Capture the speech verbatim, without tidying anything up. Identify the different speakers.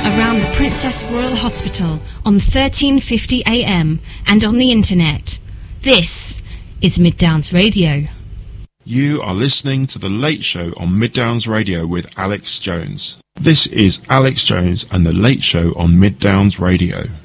Speaker 1: around the Princess Royal Hospital on thirteen fifty A M and on the internet. This is Mid Downs Radio.
Speaker 2: You are listening to The Late Show on Mid Downs Radio with Alex Jones. This is Alex Jones and The Late Show on Mid Downs Radio.